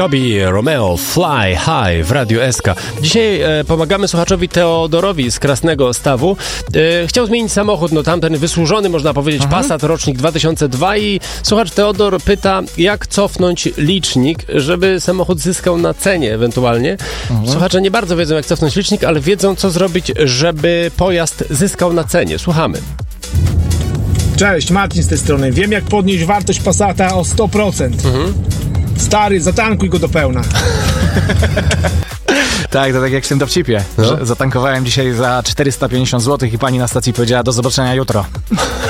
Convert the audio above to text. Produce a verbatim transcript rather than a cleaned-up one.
Toby Romeo, Fly High w Radiu S K. Dzisiaj e, pomagamy słuchaczowi Teodorowi z Krasnego Stawu. E, chciał zmienić samochód, no tamten wysłużony, można powiedzieć, mhm. Passat, rocznik dwa tysiące drugi i słuchacz Teodor pyta, jak cofnąć licznik, żeby samochód zyskał na cenie ewentualnie. Mhm. Słuchacze nie bardzo wiedzą, jak cofnąć licznik, ale wiedzą, co zrobić, żeby pojazd zyskał na cenie. Słuchamy. Cześć, Marcin z tej strony. Wiem, jak podnieść wartość Passata o sto procent. Mhm. Stary, zatankuj go do pełna. Tak, to tak jak w tym dowcipie, no. że zatankowałem dzisiaj za czterysta pięćdziesiąt złotych i pani na stacji powiedziała do zobaczenia jutro.